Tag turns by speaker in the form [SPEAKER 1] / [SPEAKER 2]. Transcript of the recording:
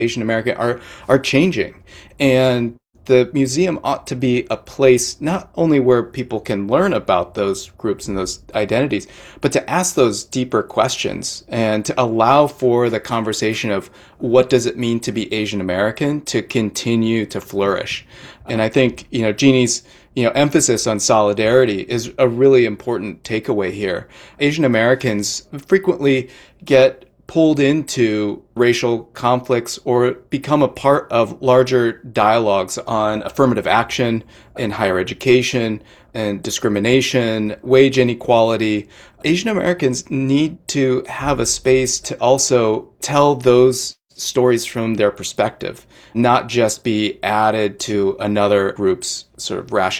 [SPEAKER 1] Asian American are changing. And the museum ought to be a place not only where people can learn about those groups and those identities, but to ask those deeper questions and to allow for the conversation of what does it mean to be Asian American to continue to flourish. And I think, Jeannie's emphasis on solidarity is a really important takeaway here. Asian Americans frequently get pulled into racial conflicts or become a part of larger dialogues on affirmative action in higher education and discrimination, wage inequality. Asian Americans need to have a space to also tell those stories from their perspective, not just be added to another group's sort of rationale.